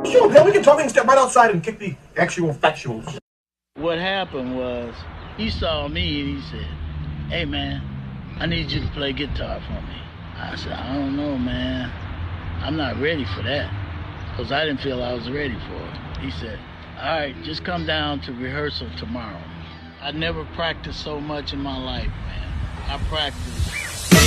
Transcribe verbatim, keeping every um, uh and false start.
Sure, man, we can talk. We can step right outside and kick the actual factuals. What happened was, he saw me and he said, "Hey, man, I need you to play guitar for me." I said, "I don't know, man. I'm not ready for that." Because I didn't feel I was ready for it. He said, "All right, just come down to rehearsal tomorrow." I never practiced so much in my life, man. I practiced